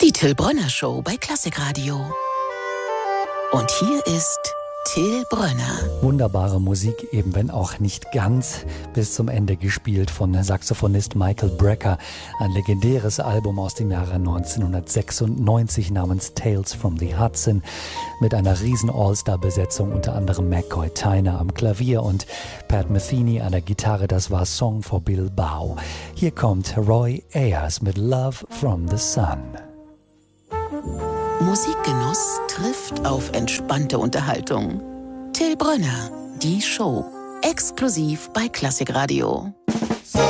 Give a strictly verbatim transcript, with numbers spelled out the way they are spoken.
Die Till Brönner Show bei Klassik Radio. Und hier ist Till Brönner. Wunderbare Musik, eben wenn auch nicht ganz bis zum Ende gespielt von Saxophonist Michael Brecker. Ein legendäres Album aus dem Jahre neunzehnhundertsechsundneunzig namens Tales from the Hudson mit einer riesen All-Star-Besetzung, unter anderem McCoy Tyner am Klavier und Pat Metheny an der Gitarre. Das war Song for Bilbao. Hier kommt Roy Ayers mit Love from the Sun. Musikgenuss trifft auf entspannte Unterhaltung. Till Brönner, die Show, exklusiv bei Klassik Radio.